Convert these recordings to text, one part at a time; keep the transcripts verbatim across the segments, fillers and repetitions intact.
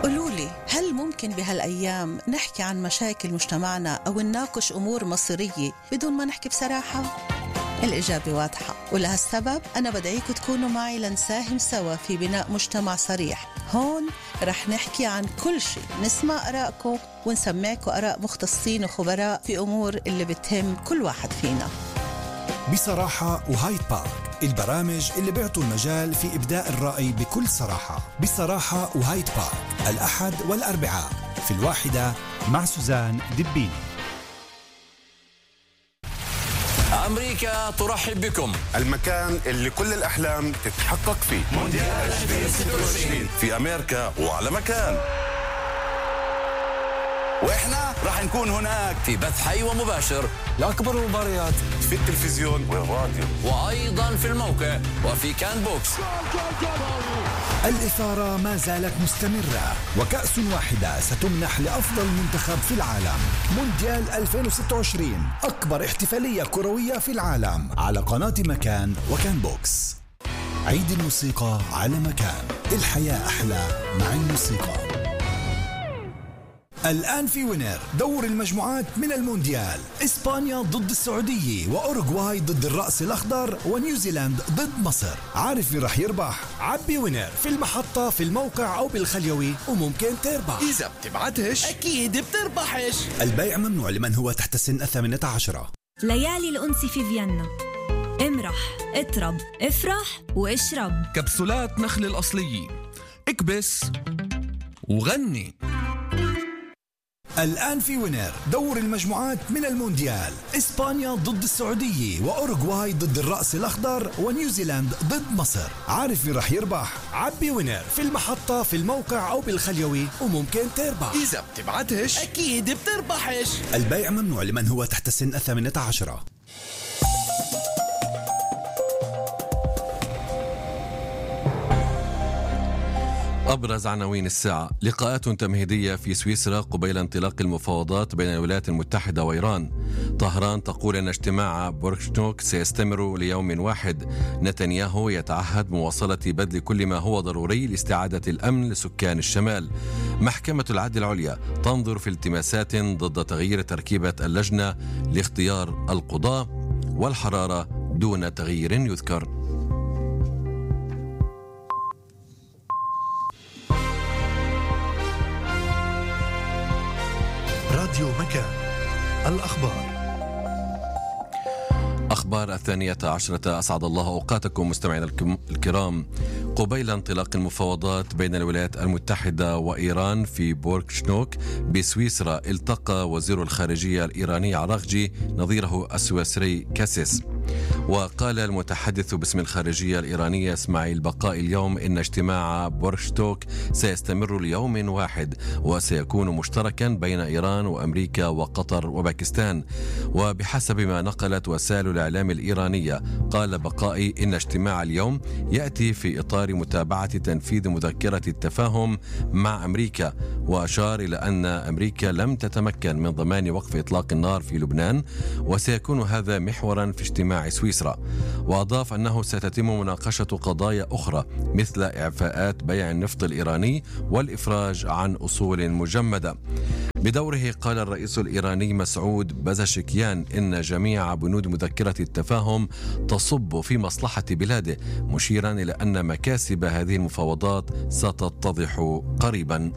قولولي، هل ممكن بهالأيام نحكي عن مشاكل مجتمعنا أو نناقش أمور مصيرية بدون ما نحكي بصراحة؟ الإجابة واضحة، ولهالسبب أنا بدعيكم تكونوا معي لنساهم سوا في بناء مجتمع صريح. هون رح نحكي عن كل شيء، نسمع آراءكم ونسمعكم آراء مختصين وخبراء في أمور اللي بتهم كل واحد فينا. بصراحة وهايد بارك، البرامج اللي بيعطوا المجال في إبداء الرأي بكل صراحة. بصراحة وهايد بارك، الأحد والأربعاء في الواحدة مع سوزان دبيني. أمريكا ترحب بكم، المكان اللي كل الأحلام تتحقق فيه. مونديال ألفين وستة وعشرين في أمريكا وعلى مكان، وإحنا راح نكون هناك في بث حي ومباشر لأكبر المباريات في التلفزيون والراديو، وأيضا في الموقع وفي كان بوكس. الإثارة ما زالت مستمرة، وكأس واحدة ستمنح لأفضل منتخب في العالم. مونديال ألفين وستة وعشرين، أكبر احتفالية كروية في العالم، على قناة مكان وكان بوكس. عيد الموسيقى على مكان، الحياة أحلى مع الموسيقى. الآن في وينر دور المجموعات من المونديال، إسبانيا ضد السعودية، وأوروغواي ضد الرأس الأخضر، ونيوزيلاند ضد مصر. عارف مين رح يربح؟ عبي وينر في المحطة، في الموقع أو بالخليوي، وممكن تربح. إذا بتبعتش أكيد بتربحش. البيع ممنوع لمن هو تحت السن الثامنة عشرة. ليالي الأنس في فيينا، امرح، اطرب، افرح واشرب. كبسولات نخل الأصلية، اكبس وغني. الآن في وينر دور المجموعات من المونديال، إسبانيا ضد السعودية، وأوروغواي ضد الرأس الأخضر، ونيوزيلاند ضد مصر. عارف مين رح يربح؟ عبي وينر في المحطة، في الموقع أو بالخليوي، وممكن تربح. إذا بتبعتش أكيد بتربحش. البيع ممنوع لمن هو تحت السن الثامنة عشرة. أبرز عناوين الساعة: لقاءات تمهيدية في سويسرا قبيل انطلاق المفاوضات بين الولايات المتحدة وإيران. طهران تقول أن اجتماع بوركشنوك سيستمر ليوم واحد. نتنياهو يتعهد مواصلة بذل كل ما هو ضروري لاستعادة الأمن لسكان الشمال. محكمة العدل العليا تنظر في التماسات ضد تغيير تركيبة اللجنة لاختيار القضاة. والحرارة دون تغيير يذكر. راديو مكان، الأخبار. أخبار الثانية عشرة، أسعد الله أوقاتكم مستمعينا الكرام. قبيل انطلاق المفاوضات بين الولايات المتحدة وإيران في بوركشنوك بسويسرا، التقى وزير الخارجية الإيراني عراغجي نظيره السويسري كاسيس. وقال المتحدث باسم الخارجية الإيرانية إسماعيل بقاء اليوم إن اجتماع بوركشنوك سيستمر ليوم واحد، وسيكون مشتركا بين إيران وأمريكا وقطر وباكستان. وبحسب ما نقلت وسائل الإعلام الإيرانية، قال بقائي إن اجتماع اليوم يأتي في إطار متابعة تنفيذ مذكرة التفاهم مع أمريكا، وأشار إلى أن أمريكا لم تتمكن من ضمان وقف إطلاق النار في لبنان، وسيكون هذا محورا في اجتماع سويسرا. وأضاف أنه ستتم مناقشة قضايا أخرى مثل إعفاءات بيع النفط الإيراني والإفراج عن أصول مجمدة. بدوره قال الرئيس الإيراني مسعود بزشكيان إن جميع بنود مذكرة التفاهم تصب في مصلحة بلاده، مشيرا إلى أن مكاسب هذه المفاوضات ستتضح قريبا.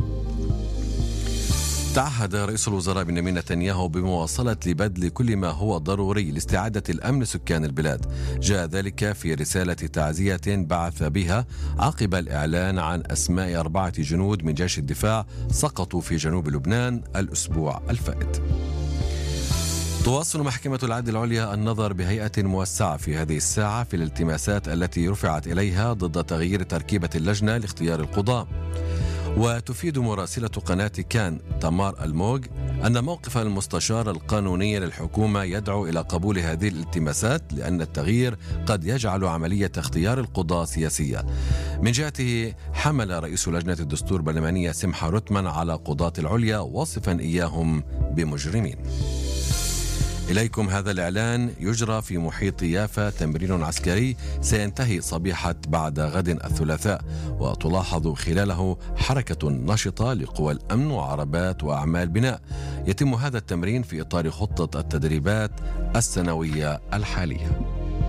تعهد رئيس الوزراء بنيامين نتنياهو بمواصلة لبذل كل ما هو ضروري لاستعادة الأمن لسكان البلاد. جاء ذلك في رسالة تعزية بعث بها عقب الإعلان عن أسماء أربعة جنود من جيش الدفاع سقطوا في جنوب لبنان الأسبوع الفائت. تواصل محكمة العدل العليا النظر بهيئة موسعة في هذه الساعة في الالتماسات التي رفعت إليها ضد تغيير تركيبة اللجنة لاختيار القضاة. وتفيد مراسلة قناة كان تمار الموج أن موقف المستشار القانوني للحكومة يدعو إلى قبول هذه الالتماسات، لأن التغيير قد يجعل عملية اختيار القضاة سياسية. من جهته حمل رئيس لجنة الدستور البرلمانية سمحة رتمان على قضاة العليا، واصفا إياهم بمجرمين. إليكم هذا الإعلان. يجرى في محيط يافا تمرين عسكري سينتهي صبيحة بعد غد الثلاثاء، وتلاحظ خلاله حركة نشطة لقوى الأمن وعربات وأعمال بناء. يتم هذا التمرين في إطار خطة التدريبات السنوية الحالية.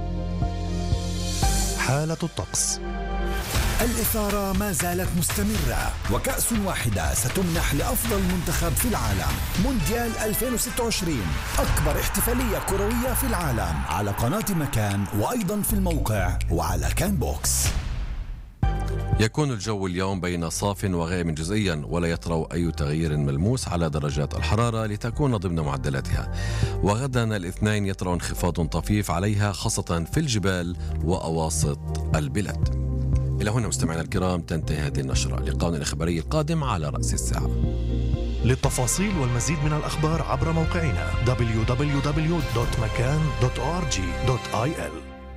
حالة الطقس. الإثارة ما زالت مستمرة، وكأس واحدة ستمنح لأفضل منتخب في العالم. مونديال ألفين وستة وعشرين، أكبر احتفالية كروية في العالم، على قناة مكان وأيضا في الموقع وعلى كان بوكس. يكون الجو اليوم بين صاف وغائم جزئيا، ولا يطرأ أي تغيير ملموس على درجات الحرارة لتكون ضمن معدلاتها. وغدا الاثنين يطرأ انخفاض طفيف عليها خاصة في الجبال وأواسط البلاد. إلى هنا مستمعينا الكرام تنتهي هذه النشرة. لقاءنا الإخباري القادم على رأس الساعة. للتفاصيل والمزيد من الأخبار عبر موقعنا دبليو دبليو دبليو دوت مكان دوت أو آر جي دوت آي إل.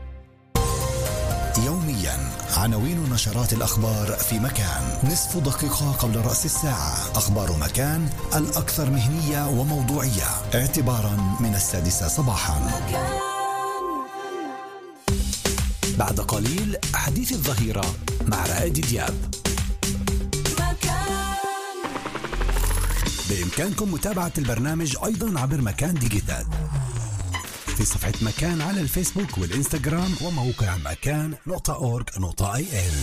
يوميا عناوين نشرات الأخبار في مكان، نصف دقيقة قبل رأس الساعة. أخبار مكان الأكثر مهنية وموضوعية اعتبارا من السادسة صباحا. بعد قليل حديث الظهيرة مع رائد دياب. بإمكانكم متابعة البرنامج أيضا عبر مكان ديجيتال في صفحة مكان على الفيسبوك والإنستغرام وموقع مكان نقطة أورج نقطة آي إل.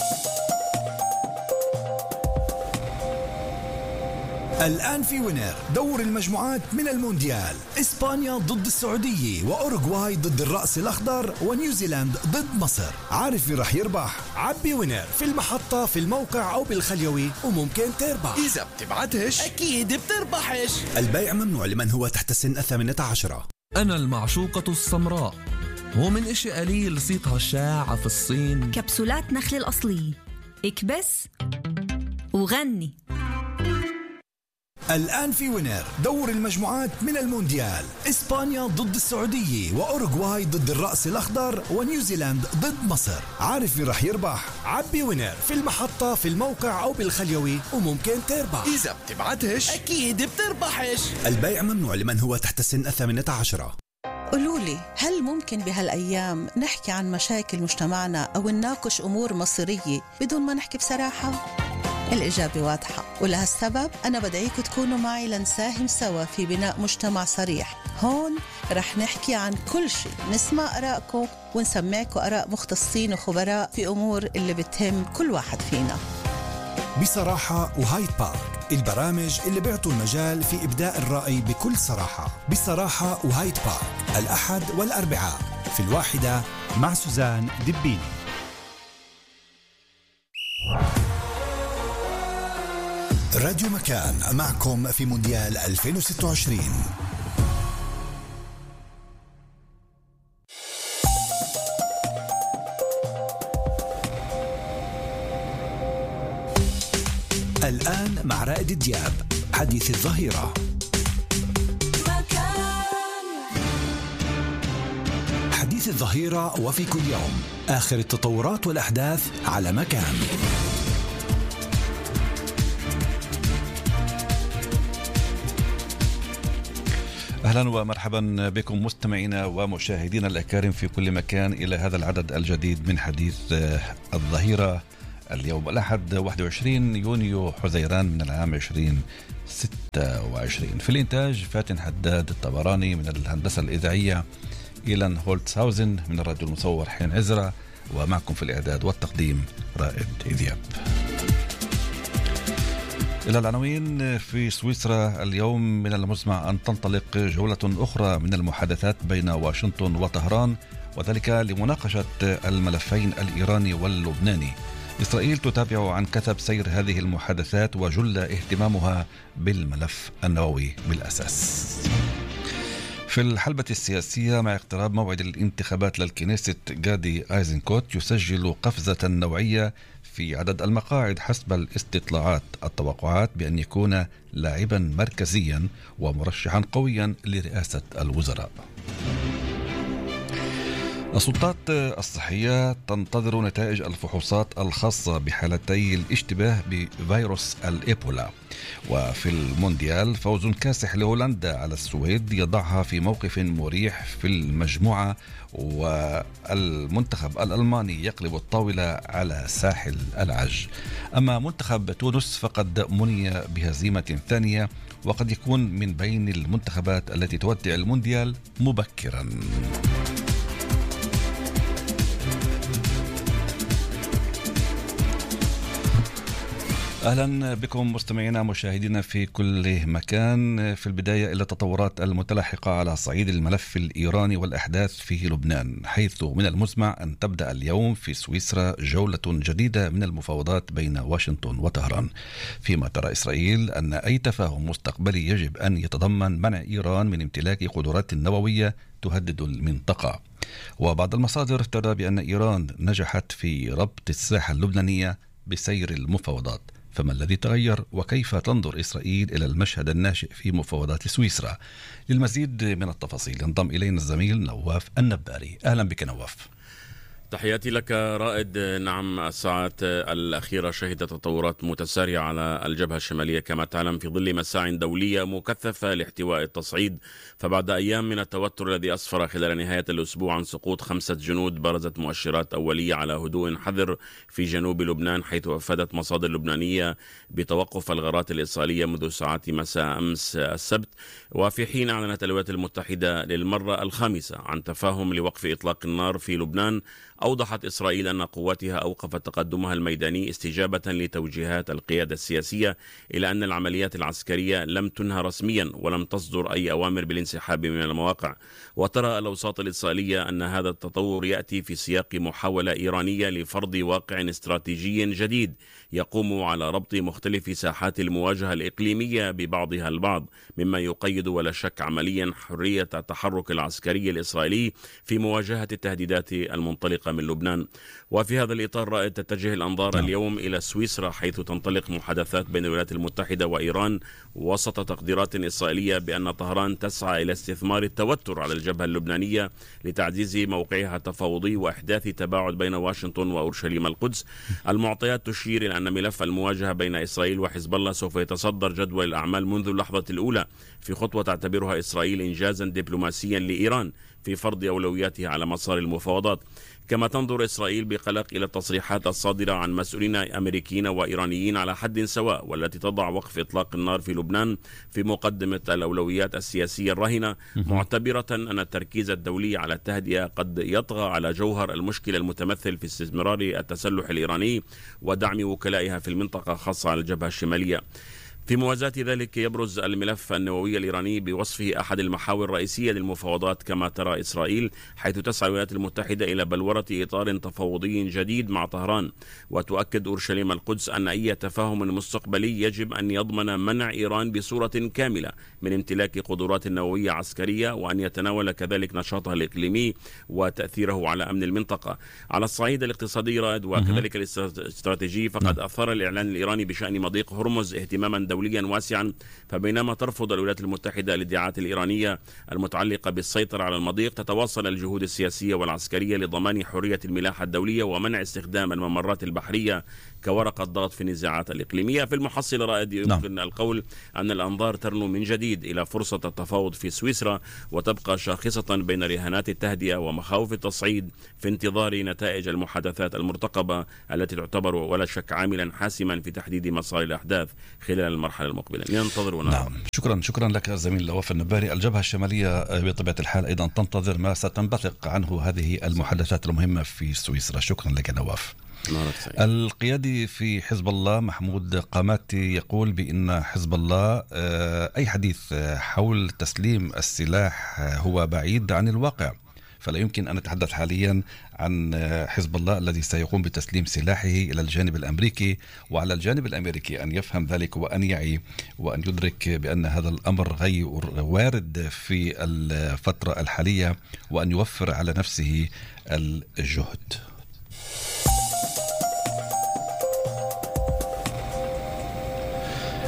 الآن في وينر دور المجموعات من المونديال. إسبانيا ضد السعودية، وأوروغواي ضد الرأس الأخضر، ونيوزيلاند ضد مصر. عارف مين رح يربح؟ عبي وينر في المحطة في الموقع أو بالخليوي وممكن تربح. إذا بتبعتش أكيد بتربحش. البيع ممنوع لمن هو تحت السن الثامنة عشرة. أنا المعشوقة السمراء، هو من إشي قليل صيتها الشائع في الصين. كبسولات نخل الأصلية، اكبس وغني. الآن في وينر دور المجموعات من المونديال. إسبانيا ضد السعودية، وأوروغواي ضد الرأس الأخضر، ونيوزيلاند ضد مصر. عارف مين رح يربح؟ عبي وينر في المحطة في الموقع أو بالخليوي وممكن تربح. إذا بتبعتش أكيد بتربحش. البيع ممنوع لمن هو تحت السن الثامنة عشرة. قولولي، هل ممكن بهالأيام نحكي عن مشاكل مجتمعنا أو نناقش أمور مصيرية بدون ما نحكي بصراحة؟ الإجابة واضحة، ولهالسبب أنا بدعيكم تكونوا معي لنساهم سوا في بناء مجتمع صريح. هون رح نحكي عن كل شيء، نسمع آرائكم ونسمعكم آراء مختصين وخبراء في أمور اللي بتهم كل واحد فينا. بصراحة وهايد بارك، البرامج اللي بيعطوا المجال في إبداء الرأي بكل صراحة. بصراحة وهايد بارك، الأحد والأربعاء في الواحدة مع سوزان دبيني. راديو مكان معكم في مونديال ألفين وستة وعشرين. الآن مع رائد دياب، حديث الظهيرة. حديث الظهيرة وفي كل يوم آخر التطورات والأحداث على مكان. أهلا ومرحبا بكم مستمعينا ومشاهدينا الأكارم في كل مكان إلى هذا العدد الجديد من حديث الظهيرة. اليوم الأحد واحد وعشرين يونيو حزيران من العام عشرين ستة وعشرين. في الإنتاج فاتن حداد الطبراني، من الهندسة الإذاعية إيلان هولتسهاوزن، من الراديو المصور حين عزرة، ومعكم في الإعداد والتقديم رائد إذياب. إلى العناوين. في سويسرا اليوم من المزمع أن تنطلق جولة أخرى من المحادثات بين واشنطن وطهران، وذلك لمناقشة الملفين الإيراني واللبناني. إسرائيل تتابع عن كثب سير هذه المحادثات وجل اهتمامها بالملف النووي بالأساس. في الحلبة السياسية، مع اقتراب موعد الانتخابات للكنيست، جادي آيزنكوت يسجل قفزة نوعية في عدد المقاعد حسب الاستطلاعات. التوقعات بأن يكون لاعبا مركزيا ومرشحا قويا لرئاسة الوزراء. السلطات الصحية تنتظر نتائج الفحوصات الخاصة بحالتي الاشتباه بفيروس الإيبولا. وفي المونديال فوز كاسح لهولندا على السويد يضعها في موقف مريح في المجموعة، والمنتخب الألماني يقلب الطاولة على ساحل العج. أما منتخب تونس فقد مني بهزيمة ثانية، وقد يكون من بين المنتخبات التي تودع المونديال مبكرا. أهلا بكم مستمعينا مشاهدينا في كل مكان. في البداية إلى التطورات المتلاحقة على صعيد الملف الإيراني والأحداث في لبنان، حيث من المزمع أن تبدأ اليوم في سويسرا جولة جديدة من المفاوضات بين واشنطن وطهران، فيما ترى إسرائيل أن أي تفاهم مستقبلي يجب أن يتضمن منع إيران من امتلاك قدرات نووية تهدد المنطقة. وبعض المصادر ترى بأن إيران نجحت في ربط الساحة اللبنانية بسير المفاوضات. فما الذي تغير، وكيف تنظر إسرائيل إلى المشهد الناشئ في مفاوضات سويسرا؟ للمزيد من التفاصيل ينضم إلينا الزميل نواف النباري. أهلا بك نواف. تحياتي لك رائد. نعم، الساعات الأخيرة شهدت تطورات متسارعة على الجبهة الشمالية كما تعلم، في ظل مساع دولية مكثفة لاحتواء التصعيد. فبعد أيام من التوتر الذي أسفر خلال نهاية الأسبوع عن سقوط خمسة جنود، برزت مؤشرات أولية على هدوء حذر في جنوب لبنان، حيث أفادت مصادر لبنانية بتوقف الغارات الإسرائيلية منذ ساعات مساء أمس السبت. وفي حين أعلنت الولايات المتحدة للمرة الخامسة عن تفاهم لوقف إطلاق النار في لبنان، أوضحت إسرائيل أن قواتها أوقفت تقدمها الميداني استجابة لتوجيهات القيادة السياسية، إلى أن العمليات العسكرية لم تنهى رسميا ولم تصدر أي أوامر بالانسحاب من المواقع. وترى الأوساط الإسرائيلية أن هذا التطور يأتي في سياق محاولة إيرانية لفرض واقع استراتيجي جديد يقوم على ربط مختلف ساحات المواجهة الإقليمية ببعضها البعض، مما يقيد ولا شك عمليا حرية التحرك العسكري الإسرائيلي في مواجهة التهديدات المنطلقة من لبنان. وفي هذا الإطار رائد تتجه الأنظار اليوم إلى سويسرا، حيث تنطلق محادثات بين الولايات المتحدة وإيران وسط تقديرات إسرائيلية بأن طهران تسعى إلى استثمار التوتر على الجبهة اللبنانية لتعزيز موقعها التفاوضي وإحداث تباعد بين واشنطن وأورشليم القدس. المعطيات تشير إلى أن ملف المواجهة بين إسرائيل وحزب الله سوف يتصدر جدول الأعمال منذ اللحظة الأولى، في خطوة تعتبرها إسرائيل إنجازا دبلوماسيا لإيران في فرض أولوياتها على مسار المفاوضات. كما تنظر إسرائيل بقلق إلى التصريحات الصادرة عن مسؤولين أمريكيين وإيرانيين على حد سواء، والتي تضع وقف إطلاق النار في لبنان في مقدمة الأولويات السياسية الراهنة، معتبرة أن التركيز الدولي على التهدئة قد يطغى على جوهر المشكلة المتمثل في استثمار التسلح الإيراني ودعم وكلائها في المنطقة، خاصة على الجبهة الشمالية. في موازاة ذلك يبرز الملف النووي الإيراني بوصفه أحد المحاور الرئيسية للمفاوضات كما ترى إسرائيل، حيث تسعى الولايات المتحدة إلى بلورة إطار تفاوضي جديد مع طهران. وتؤكد أورشليم القدس أن أي تفاهم مستقبلي يجب أن يضمن منع إيران بصورة كاملة من امتلاك قدرات نووية عسكرية، وأن يتناول كذلك نشاطها الإقليمي وتأثيره على أمن المنطقة. على الصعيد الاقتصادي رائد وكذلك الاستراتيجي، فقد أثار الإعلان الإيراني بشأن مضيق هرمز اهتماما دوليا واسعا. فبينما ترفض الولايات المتحدة الادعاءات الإيرانية المتعلقة بالسيطرة على المضيق، تتواصل الجهود السياسية والعسكرية لضمان حرية الملاحة الدولية ومنع استخدام الممرات البحرية كورقة ضغط في النزاعات الإقليمية. في المحصلة رائد يمكن نعم. القول أن الأنظار ترنو من جديد إلى فرصة التفاوض في سويسرا، وتبقى شاخصة بين رهانات التهدئة ومخاوف التصعيد في انتظار نتائج المحادثات المرتقبة، التي تعتبر ولا شك عاملا حاسما في تحديد مسار الأحداث خلال المرحلة المقبلة. ننتظر ونرى. نعم، شكرا شكرا لك زميل نواف النباري. الجبهة الشمالية بطبيعة الحال أيضا تنتظر ما ستنبثق عنه هذه المحادثات المهمة في سويسرا. شكرا لك نواف. القيادي في حزب الله محمود قاماتي يقول بأن حزب الله أي حديث حول تسليم السلاح هو بعيد عن الواقع، فلا يمكن أن نتحدث حاليا عن حزب الله الذي سيقوم بتسليم سلاحه إلى الجانب الأمريكي، وعلى الجانب الأمريكي أن يفهم ذلك وأن يعي وأن يدرك بأن هذا الأمر غير وارد في الفترة الحالية، وأن يوفر على نفسه الجهد.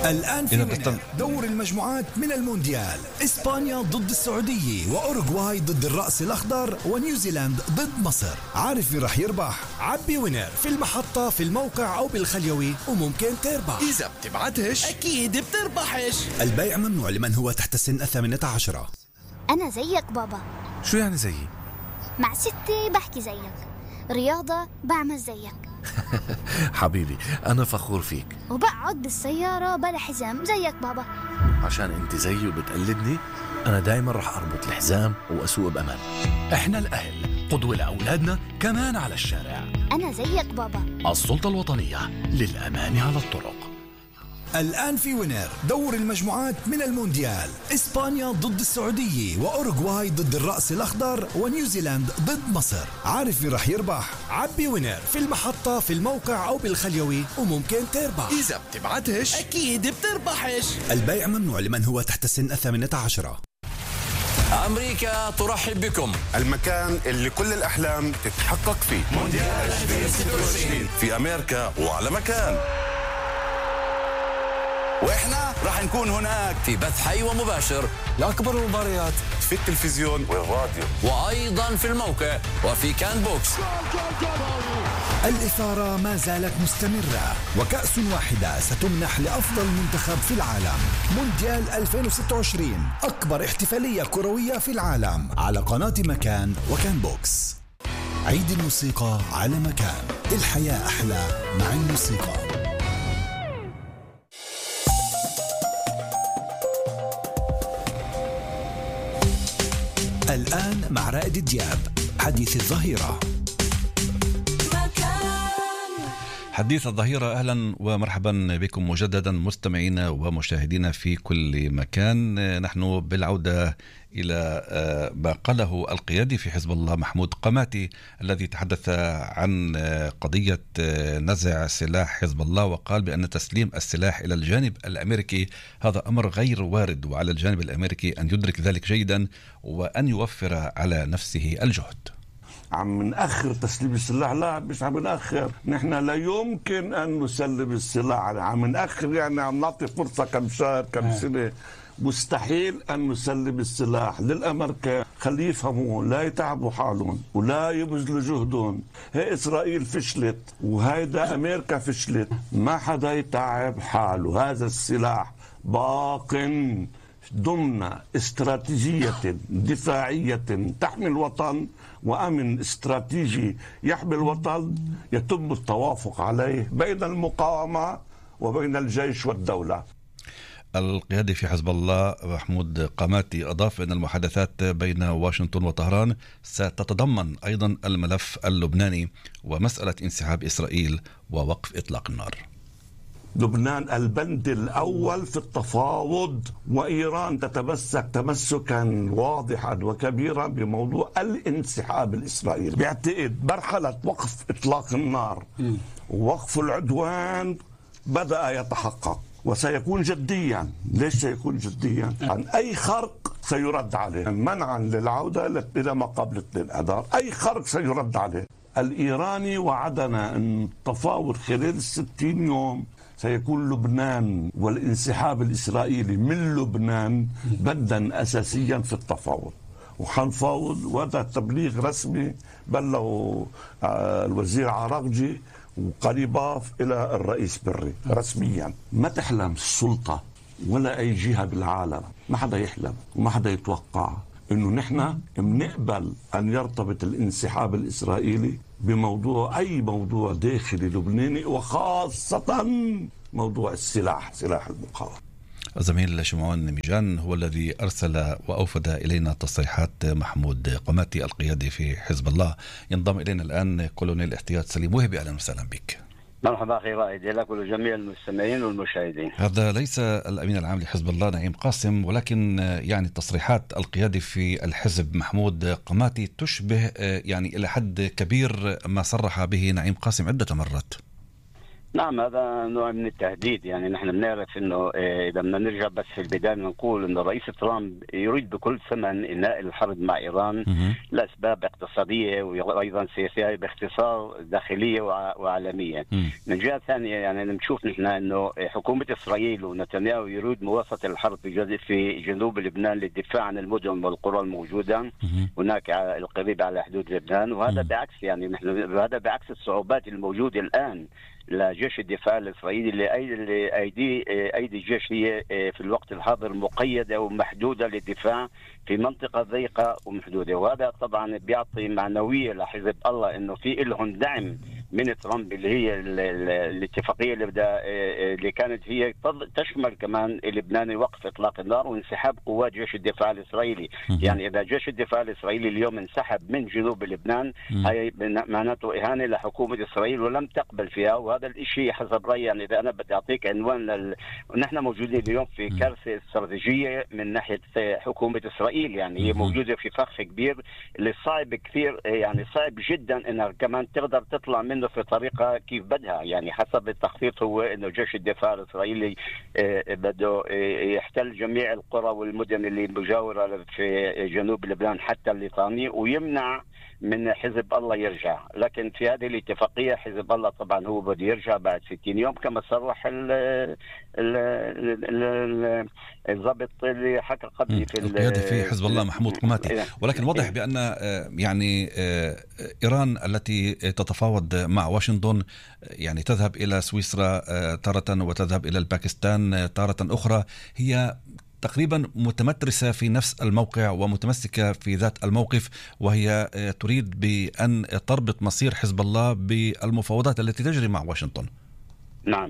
الآن في بستن... دور المجموعات من المونديال. إسبانيا ضد السعودية، وأوروغواي ضد الرأس الأخضر، ونيوزيلاند ضد مصر. عارف مين رح يربح؟ عبي وينر في المحطة، في الموقع أو بالخليوي، وممكن تربح. إذا بتبعتش أكيد بتربحش. البيع ممنوع لمن هو تحت السن الثامنة عشرة. أنا زيك بابا. شو يعني زيي؟ مع ستي بحكي زيك، رياضة بعمل زيك. حبيبي أنا فخور فيك. وبقعد بالسيارة بلا حزام زيك بابا. عشان أنت زيي وبتقلدني، أنا دايما رح أربط الحزام وأسوق بأمان. إحنا الأهل قدوة لأولادنا كمان على الشارع. أنا زيك بابا. السلطة الوطنية للأمان على الطرق. الآن في وينر دور المجموعات من المونديال. إسبانيا ضد السعودية، وأوروغواي ضد الرأس الأخضر، ونيوزيلاند ضد مصر. عارف مين رح يربح؟ عبي وينر في المحطة، في الموقع أو بالخليوي، وممكن تربح. إذا بتبعتش أكيد بتربحش. البيع ممنوع لمن هو تحت السن الثامنة عشرة. أمريكا ترحب بكم. المكان اللي كل الأحلام تتحقق فيه. مونديال ألفين وستة وعشرين في أمريكا وعلى مكان. وإحنا راح نكون هناك في بث حي ومباشر لأكبر المباريات في التلفزيون والراديو، وأيضا في الموقع وفي كان بوكس. الإثارة ما زالت مستمرة، وكأس واحدة ستمنح لأفضل منتخب في العالم. مونديال ألفين وستة وعشرين، أكبر احتفالية كروية في العالم، على قناة مكان وكان بوكس. عيد الموسيقى على مكان. الحياة أحلى مع الموسيقى. الآن مع رائد دياب، حديث الظهيرة. حديث الظهيرة، أهلا ومرحبا بكم مجددا مستمعينا ومشاهدينا في كل مكان. نحن بالعودة إلى ما قاله القيادي في حزب الله محمود قماتي، الذي تحدث عن قضية نزع سلاح حزب الله، وقال بأن تسليم السلاح إلى الجانب الأمريكي هذا أمر غير وارد، وعلى الجانب الأمريكي أن يدرك ذلك جيدا وأن يوفر على نفسه الجهد. عم نأخر تسليم السلاح؟ لا، مش عم نأخر، نحن لا يمكن أن نسلم السلاح. عم نأخر يعني عم نعطي فرصة كم شهر كم سنة. مستحيل أن نسلم السلاح للأمريكان. خليه يفهموا، لا يتعبوا حالهم ولا يبذلوا جهدهم. هي إسرائيل فشلت وهيدا أمريكا فشلت، ما حدا يتعب حاله. هذا السلاح باق ضمن استراتيجية دفاعية تحمي الوطن وأمن استراتيجي يحمي الوطن، يتم التوافق عليه بين المقاومة وبين الجيش والدولة. القيادي في حزب الله محمود قماتي أضاف أن المحادثات بين واشنطن وطهران ستتضمن أيضا الملف اللبناني ومسألة انسحاب إسرائيل ووقف إطلاق النار. لبنان البند الأول في التفاوض، وإيران تتمسك تمسكا واضحا وكبيرا بموضوع الانسحاب الإسرائيلي. بيعتقد مرحلة وقف إطلاق النار ووقف العدوان بدأ يتحقق وسيكون جديا. ليش سيكون جديا؟ عن أي خرق سيرد عليه منعا للعودة إلى ما قبل اثنين آذار. أي خرق سيرد عليه. الإيراني وعدنا أن التفاوض خلال الستين يوم سيكون لبنان والانسحاب الإسرائيلي من لبنان بندا أساسيا في التفاوض، وحنفاوض. وهذا تبليغ رسمي بلغوا الوزير عراقجي وقريبا إلى الرئيس بري رسميا. ما تحلم السلطة ولا أي جهة بالعالم، ما حدا يحلم وما حدا يتوقع إنه نحن بنقبل أن يرتبط الانسحاب الإسرائيلي بموضوع أي موضوع داخلي لبناني، وخاصة موضوع السلاح، سلاح المقاومة. الزميل شمعون ميجان هو الذي أرسل وأوفد إلينا تصريحات محمود قماتي القيادي في حزب الله. ينضم إلينا الآن كولونيل احتياط سليم وهبي، أهلا وسهلا بك. مرحبا أخي رائد، لك ولجميع المستمعين والمشاهدين. هذا ليس الأمين العام لحزب الله نعيم قاسم، ولكن يعني تصريحات القيادي في الحزب محمود قماتي تشبه يعني إلى حد كبير ما صرح به نعيم قاسم عدة مرات. نعم، هذا نوع من التهديد. يعني نحن بنعرف انه اذا بدنا نرجع بس في البدايه نقول انه الرئيس ترامب يريد بكل ثمن انهاء الحرب مع ايران لاسباب اقتصاديه وايضا سياسيه، باختصار داخليه وعالميه. من جهه ثانيه يعني نشوف نحن انه حكومه اسرائيل ونتنياهو يريد مواصله الحرب في جنوب لبنان للدفاع عن المدن والقرى الموجوده هناك القريب على حدود لبنان، وهذا بعكس يعني نحن هذا بعكس الصعوبات الموجوده الان لجيش الدفاع الإسرائيلي اللي أيدي أيدي الجيش هي في الوقت الحاضر مقيدة ومحدودة للدفاع في منطقة ضيقة ومحدودة، وهذا طبعا بيعطي معنوية لحزب الله إنه في لهم دعم من ترامب اللي هي الاتفاقية اللي بدأ اللي كانت هي تشمل كمان لبنان وقف إطلاق النار وانسحاب قوات جيش الدفاع الإسرائيلي. يعني إذا جيش الدفاع الإسرائيلي اليوم انسحب من جنوب لبنان هي معناته إهانة لحكومة إسرائيل ولم تقبل فيها، وهذا الشيء حسب رأيي. يعني إذا أنا بدي أعطيك عنوان لل... نحن موجودين اليوم في كارثة استراتيجية من ناحية حكومة إسرائيل، يعني هي موجودة في فخ كبير اللي صعب كثير، يعني صعب جدا إنها كمان تقدر تطلع منه في طريقة كيف بدها. يعني حسب التخطيط هو إنه جيش الدفاع الإسرائيلي بده يحتل جميع القرى والمدن اللي مجاورة في جنوب لبنان حتى الليطاني ويمنع من حزب الله يرجع. لكن في هذه الاتفاقية حزب الله طبعا هو بده يرجع بعد ستين يوم كما صرح الضابط اللي حكى قبلي في القيادة في حزب الله محمود قماتي. ولكن واضح بأن يعني إيران التي تتفاوض مع واشنطن يعني تذهب إلى سويسرا تارة وتذهب إلى الباكستان تارة أخرى، هي تقريبا متمترسة في نفس الموقع ومتمسكة في ذات الموقف، وهي تريد بأن تربط مصير حزب الله بالمفاوضات التي تجري مع واشنطن. نعم،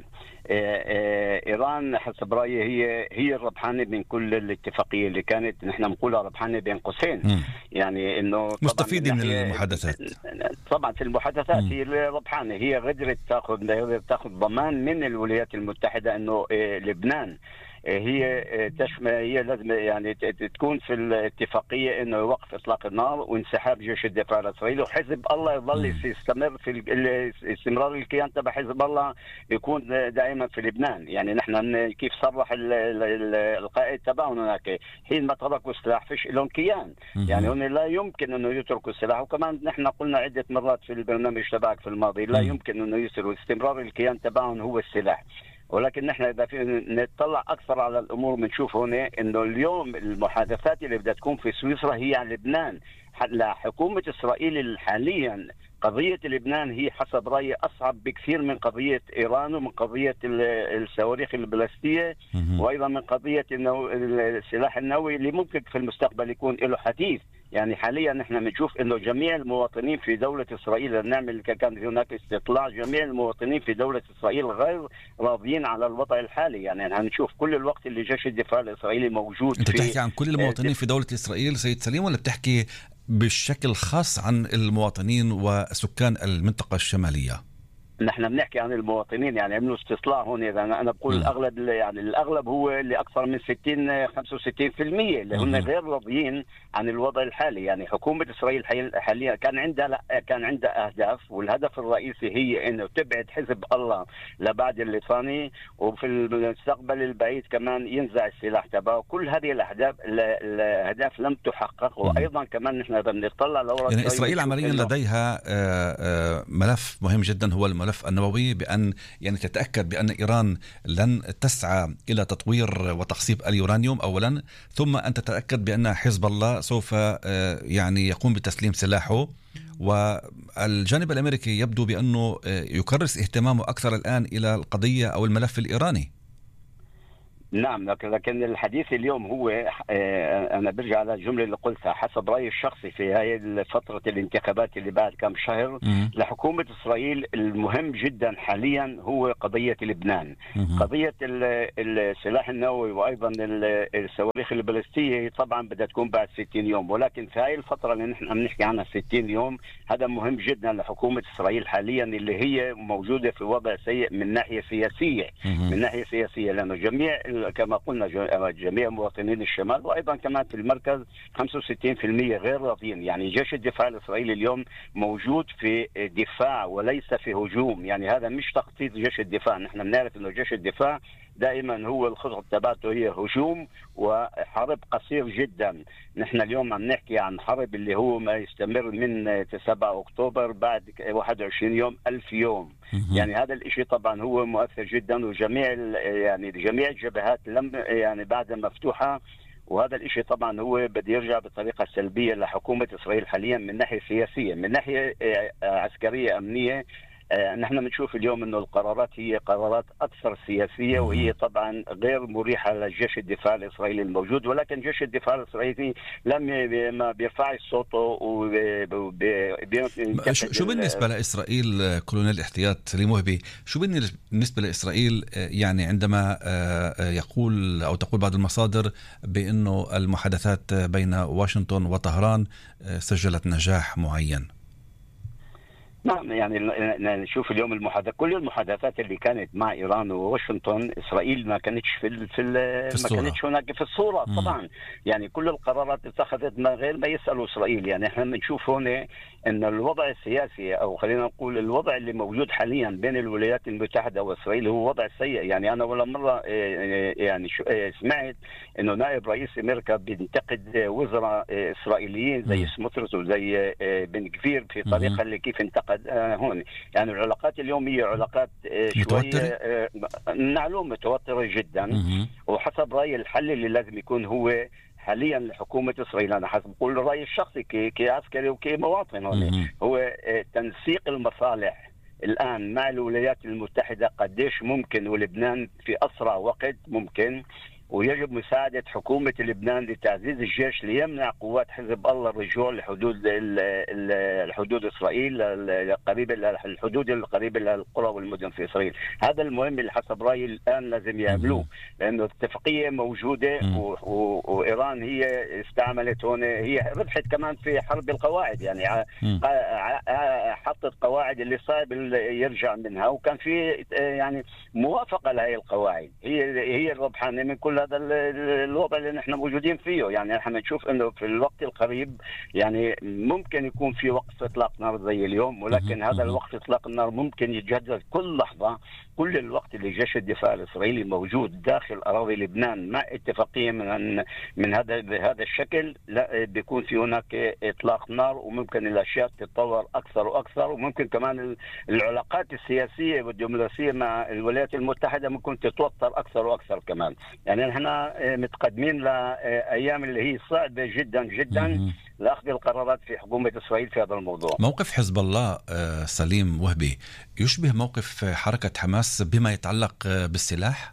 إيران حسب رأيي هي هي الربحانة من كل الاتفاقية اللي كانت نحن نقولها ربحانة بين قوسين. م. يعني إنه مستفيدة من المحادثات. طبعا في المحادثات م. هي الربحانة، هي قدرت تأخذ تأخذ ضمان من الولايات المتحدة إنه لبنان هي تشمل هي لازم يعني تكون في الاتفاقيه انه يوقف اطلاق النار وانسحاب جيش الدفاع الاسرائيلي، وحزب الله يظل يستمر في استمرار الكيان تبع حزب الله يكون دائما في لبنان. يعني نحن كيف صرح القائد تبعهم هناك حينما تركوا السلاح فيش لهم كيان، يعني هون لا يمكن انه يتركوا السلاح. وكمان نحن قلنا عده مرات في البرنامج تبعك في الماضي لا يمكن انه يسروا استمرار الكيان تبعهم هو السلاح. ولكن نحن إذا في نطلع أكثر على الأمور بنشوف هنا إنه اليوم المحادثات اللي بدها تكون في سويسرا هي عن لبنان. لحكومة إسرائيل حاليا قضية لبنان هي حسب رأيي أصعب بكثير من قضية إيران ومن قضية الصواريخ البلاستية وأيضا من قضية السلاح النووي اللي ممكن في المستقبل يكون له حديث. يعني حاليا نحن بنشوف انه جميع المواطنين في دولة اسرائيل، نعمل كان هناك استطلاع، جميع المواطنين في دولة اسرائيل غير راضيين على الوضع الحالي. يعني هنشوف كل الوقت اللي جيش الدفاع الاسرائيلي موجود. انت بتحكي عن كل المواطنين في دولة اسرائيل سيد سليم، ولا بتحكي بشكل خاص عن المواطنين وسكان المنطقة الشمالية؟ نحن بنحكي عن المواطنين، يعني عملوا استطلاع هون. اذا انا بقول م. الاغلب يعني الاغلب هو اللي اكثر من ستين خمسة وستين بالمئة اللي هم غير راضيين عن الوضع الحالي. يعني حكومه اسرائيل حاليا كان عندها لا كان عندها اهداف، والهدف الرئيسي هي انه تبعد حزب الله لبعد الليطاني، وفي المستقبل البعيد كمان ينزع السلاح تبعه. كل هذه الاهداف الاهداف لم تحقق. وايضا كمان نحن بنطلع لورا يعني اسرائيل عمليا لديها ملف مهم جدا هو الملف الملف النووي، بأن يعني تتأكد بأن إيران لن تسعى إلى تطوير وتخصيب اليورانيوم أولا، ثم أن تتأكد بأن حزب الله سوف يعني يقوم بتسليم سلاحه. والجانب الأمريكي يبدو بأنه يكرس اهتمامه أكثر الآن إلى القضية أو الملف الإيراني. نعم، لكن الحديث اليوم هو أنا برجع على الجملة اللي قلتها. حسب رأيي الشخصي في هاي فترة الانتخابات اللي بعد كم شهر م- لحكومة إسرائيل المهم جدا حاليا هو قضية لبنان. م- قضية السلاح النووي وأيضا الصواريخ البلاستية طبعا بدها تكون بعد ستين يوم، ولكن في هاي الفترة اللي نحن بنحكي عنها ستين يوم هذا مهم جدا لحكومة إسرائيل حاليا اللي هي موجودة في وضع سيء من ناحية سياسية. م- من ناحية سياسية لأنه جميع في كما قلنا جميع مواطنين الشمال، وأيضا كمان في المركز خمسة وستين بالمئة غير راضين. يعني جيش الدفاع الإسرائيلي اليوم موجود في دفاع وليس في هجوم، يعني هذا مش تخطيط جيش الدفاع. نحن بنعرف إنه جيش الدفاع دائما هو الخطط تبعته هي هجوم وحرب قصير جدا. نحن اليوم عم نحكي عن حرب اللي هو ما يستمر من سبعة أكتوبر بعد واحد وعشرين يوم ألف يوم. يعني هذا الاشي طبعا هو مؤثر جدا، وجميع يعني جميع الجبهات لم يعني بعد مفتوحة، وهذا الاشي طبعا هو بده يرجع بطريقة سلبية لحكومة إسرائيل حاليا من ناحية سياسية. من ناحية عسكرية أمنية نحن بنشوف اليوم انه القرارات هي قرارات اكثر سياسيه، وهي طبعا غير مريحه لجيش الدفاع الاسرائيلي الموجود. ولكن جيش الدفاع الاسرائيلي لم ما بيرفعش صوته وبي شو بالنسبه لاسرائيل كولونيل الاحتياط سليم وهبي، شو بالنسبه لاسرائيل يعني عندما يقول او تقول بعض المصادر بانه المحادثات بين واشنطن وطهران سجلت نجاح معين؟ نعم، يعني نشوف اليوم المحادثات، كل المحادثات اللي كانت مع ايران وواشنطن، اسرائيل ما كانتش في ال في, ال في ما كانتش هناك في الصوره. مم. طبعا يعني كل القرارات اتخذت من غير ما يسالوا اسرائيل. يعني احنا بنشوف هنا ان الوضع السياسي او خلينا نقول الوضع اللي موجود حاليا بين الولايات المتحده واسرائيل هو وضع سيء. يعني انا ولا مره يعني سمعت انه نائب رئيس امريكا بينتقد وزراء اسرائيليين زي سموتريتش وزي بن غفير في طريقه اللي كيف انتقد هون. يعني العلاقات اليوم هي علاقات شويه نعلوم متوتره جدا. مم. وحسب رايي الحل اللي لازم يكون هو حاليا لحكومة إسرائيل، أنا حسب بقول رأيي الشخصي كعسكري وكمواطن هون، هو تنسيق المصالح الآن مع الولايات المتحدة قديش ممكن، ولبنان في أسرع وقت ممكن، ويجب مساعدة حكومة لبنان لتعزيز الجيش ليمنع قوات حزب الله الرجوع لحدود الحدود إسرائيل القريبة الحدود القريبة للقرى والمدن في إسرائيل. هذا المهم اللي حسب رأيي الآن لازم يعملوه، لأنه الاتفاقية موجودة وإيران هي استعملت هون، هي ربحت كمان في حرب القواعد. يعني حطت قواعد اللي صعب يرجع منها، وكان في يعني موافقة لهي القواعد، هي هي الربحانة من كل هذا الوضع اللي نحن موجودين فيه. يعني نحن نشوف انه في الوقت القريب يعني ممكن يكون في وقف اطلاق نار زي اليوم، ولكن هذا الوقت اطلاق النار ممكن يتجدد كل لحظه. كل الوقت اللي جيش الدفاع الاسرائيلي موجود داخل اراضي لبنان مع اتفاقيه من من هذا بهذا الشكل، لا بيكون في هناك اطلاق نار، وممكن الاشياء تتطور اكثر واكثر، وممكن كمان العلاقات السياسيه والدبلوماسيه مع الولايات المتحده ممكن تتوتر اكثر واكثر كمان. يعني احنا متقدمين لايام اللي هي صعبه جدا جدا لاخذ القرارات في حكومه اسرائيل في هذا الموضوع. موقف حزب الله سليم وهبي يشبه موقف حركه حماس بما يتعلق بالسلاح؟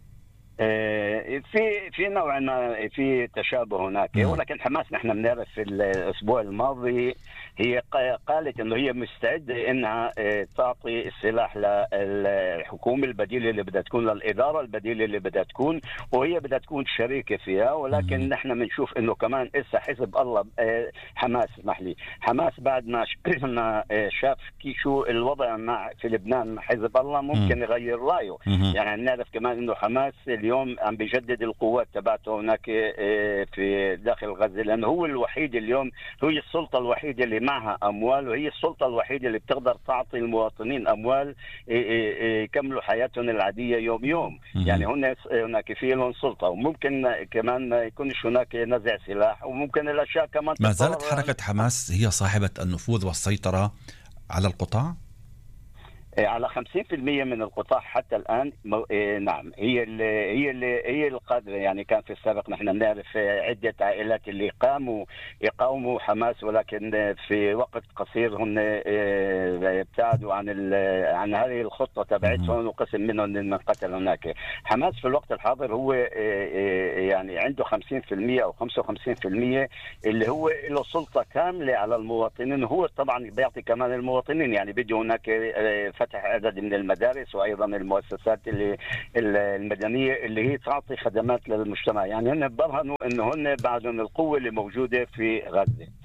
في في نوع ما في تشابه هناك، ولكن حماس نحن بنعرف في الاسبوع الماضي هي قالت انه هي مستعده انها تعطي السلاح للحكومه البديله اللي بدها تكون، للاداره البديله اللي بدها تكون، وهي بدها تكون شريكه فيها. ولكن نحن بنشوف انه كمان اسا حزب الله حماس اسمح لي حماس بعد ما شاف كي شو الوضع مع في لبنان مع حزب الله ممكن يغير رايه. يعني نعرف كمان انه حماس اليوم عم بيجدد القوات تبعته هناك في داخل غزة، لأنه هو الوحيد اليوم، هي السلطة الوحيدة اللي معها أموال، وهي السلطة الوحيدة اللي بتقدر تعطي المواطنين أموال يكملوا حياتهم العادية يوم يوم. يعني هن هناك في لهم سلطة، وممكن كمان ما يكونش هناك نزع سلاح، وممكن الأشياء كمان. ما زالت حركة حماس هي صاحبة النفوذ والسيطرة على القطاع؟ على خمسين بالمئة من القطاع حتى الآن. مو... نعم هي اللي هي اللي هي القادرة. يعني كان في السابق نحن بنعرف عدة عائلات اللي قاموا يقاوموا حماس، ولكن في وقت قصير هم ابتعدوا عن ال... عن هذه الخطة تبعتهم، وقسم منهم من قتل هناك. حماس في الوقت الحاضر هو يعني عنده خمسين بالمئة أو خمسة وخمسين بالمئة اللي هو له سلطة كاملة على المواطنين. هو طبعا بيعطي كمان المواطنين، يعني بده هناك فتح عدد من المدارس وأيضا المؤسسات اللي المدنية اللي هي تعطي خدمات للمجتمع. يعني هن برهنوا إنه هن بعدهم القوة اللي موجودة في غزة.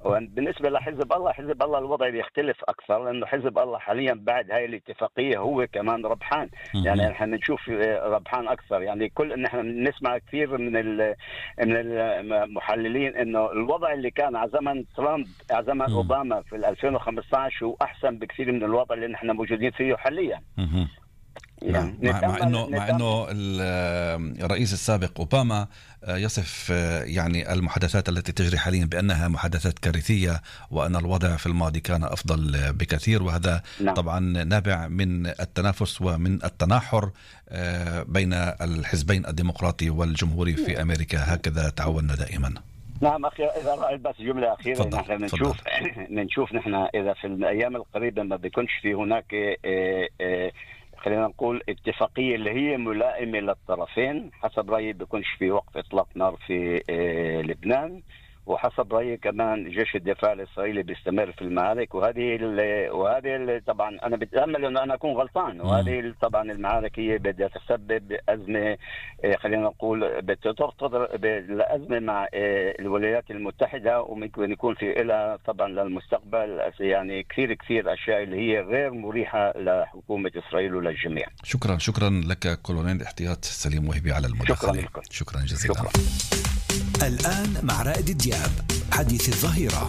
بالنسبة لحزب الله، حزب الله الوضع بيختلف أكثر، لأنه حزب الله حاليا بعد هاي الاتفاقية هو كمان ربحان. يعني نحن بنشوف ربحان أكثر. يعني كل إن احنا نسمع كثير من من المحللين إنه الوضع اللي كان على زمن ترامب على زمن أوباما في ألفين وخمسة عشر هو أحسن بكثير من الوضع اللي نحن موجودين فيه حاليا. يعني مع, مع انه مع انه الرئيس السابق اوباما يصف يعني المحادثات التي تجري حاليا بانها محادثات كارثيه، وان الوضع في الماضي كان افضل بكثير، وهذا نعم. طبعا نابع من التنافس ومن التناحر بين الحزبين الديمقراطي والجمهوري في امريكا، هكذا تعودنا دائما. نعم أخي، إذا رأيت بس جملة أخيرة، فضل. نحن بنشوف بنشوف نحن إذا في الأيام القريبة ما بيكونش في هناك إيه إيه خلينا نقول اتفاقية اللي هي ملائمة للطرفين، حسب رأيي بيكونش في وقف إطلاق نار في إيه لبنان، وحسب رأيي كمان جيش الدفاع الإسرائيلي بيستمر في المعارك، وهذه وهذه طبعا أنا بتأمل إنه أنا أكون غلطان، وهذه طبعا المعارك هي بدها تسبب أزمة خلينا نقول بترتضر بالأزمة مع الولايات المتحدة، وممكن يكون في إلى طبعا للمستقبل يعني كثير كثير أشياء اللي هي غير مريحة لحكومة إسرائيل وللجميع. شكرا شكرا لك كولونيل احتياط سليم وهبي على المداخلة. شكرا, شكرا جزيلا. شكرا. الآن مع رائد الدياب حديث الظهيرة.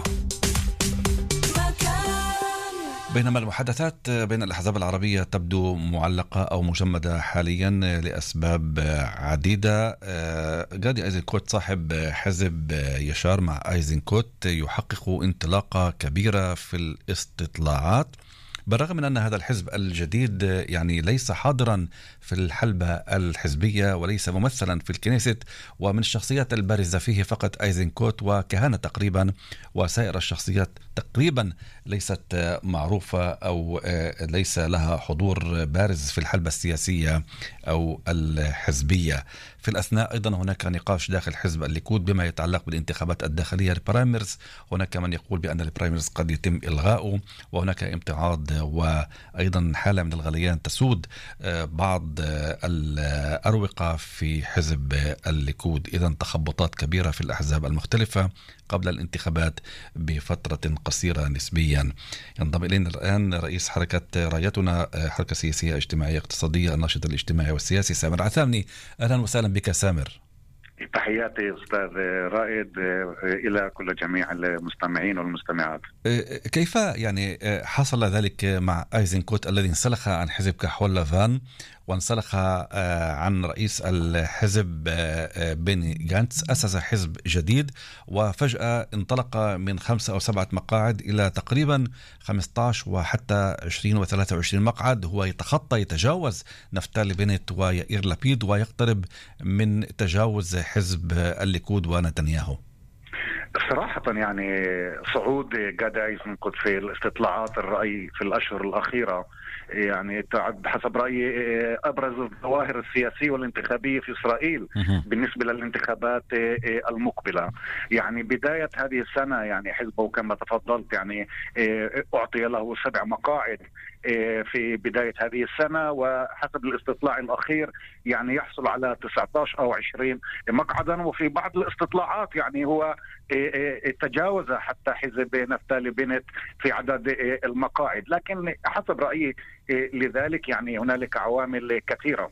بينما المحادثات بين الأحزاب العربية تبدو معلقة أو مجمدة حاليا لأسباب عديدة، غادي أيزنكوت صاحب حزب يشار مع أيزنكوت يحقق انطلاقة كبيرة في الاستطلاعات، بالرغم من أن هذا الحزب الجديد يعني ليس حاضرا في الحلبة الحزبية وليس ممثلا في الكنيست، ومن الشخصيات البارزة فيه فقط أيزنكوت وكهانة تقريبا، وسائر الشخصيات تقريبا ليست معروفة أو ليس لها حضور بارز في الحلبة السياسية أو الحزبية. في الأثناء أيضا هناك نقاش داخل حزب الليكود بما يتعلق بالانتخابات الداخلية البرايمرز، هناك من يقول بأن البرايمرز قد يتم إلغاؤه، وهناك امتعاض وأيضا حالة من الغليان تسود بعض الأروقة في حزب الليكود. إذن تخبطات كبيرة في الأحزاب المختلفة قبل الانتخابات بفترة قصيرة نسبيا. ينضم إلينا الآن رئيس حركة رايتنا، حركة سياسية اجتماعية اقتصادية، الناشط الاجتماعي والسياسي سامر عثامني. أهلا وسهلا بك سامر. تحياتي أستاذ رائد إلى كل جميع المستمعين والمستمعات. كيف يعني حصل ذلك مع أيزنكوت الذي انسلخ عن حزب كحول لافان وانسلخ عن رئيس الحزب بني جانتس، أسس حزب جديد وفجأة انطلق من خمسة أو سبعة مقاعد إلى تقريبا خمسة عشر وحتى عشرين وثلاثة وعشرين مقعد، هو يتخطى يتجاوز نفتالي بنت ويائير لابيد ويقترب من تجاوز حزب الليكود ونتنياهو. صراحة يعني صعود جاد أيزنكوت في الاستطلاعات الرأي في الأشهر الأخيرة يعني تعد حسب رأيي أبرز الظواهر السياسية والانتخابية في إسرائيل بالنسبة للانتخابات المقبلة. يعني بداية هذه السنة يعني حزبه كما تفضلت يعني أعطي له سبع مقاعد في بداية هذه السنة، وحسب الاستطلاع الأخير يعني يحصل على تسعة عشر أو عشرين مقعدا، وفي بعض الاستطلاعات يعني هو تجاوز حتى حزب نفتالي بنت في عدد المقاعد. لكن حسب رأيي لذلك يعني هنالك عوامل كثيرة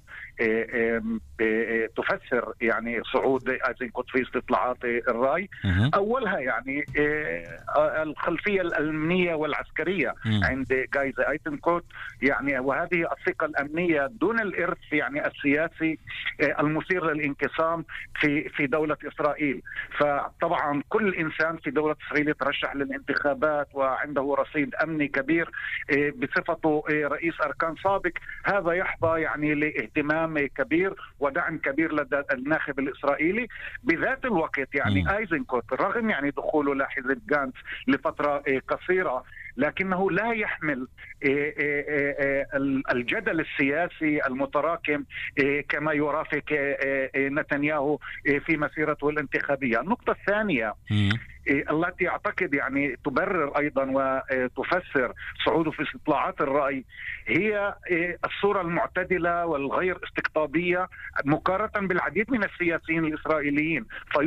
تفسر يعني صعود أيزنكوت في استطلاعات الرأي. أولها يعني الخلفية الأمنية والعسكرية عند جايز أيزنكوت، يعني وهذه الثقة الأمنية دون الإرث يعني السياسي المثير للانقسام في في دولة إسرائيل. فطبعا كل إنسان في دولة إسرائيل يترشح للانتخابات وعنده رصيد أمني كبير بصفته رئيس أركان سابق، هذا يحظى يعني لاهتمام كبير ودعم كبير لدى الناخب الإسرائيلي. بذات الوقت يعني م. أيزنكوت رغم يعني دخوله لحزب جانتس لفترة قصيرة، لكنه لا يحمل الجدل السياسي المتراكم كما يرافق نتنياهو في مسيرته الانتخابية. النقطة الثانية التي أعتقد يعني تبرر أيضا وتفسر صعوده في استطلاعات الرأي هي الصورة المعتدلة والغير استقطابية مقارنة بالعديد من السياسيين الإسرائيليين.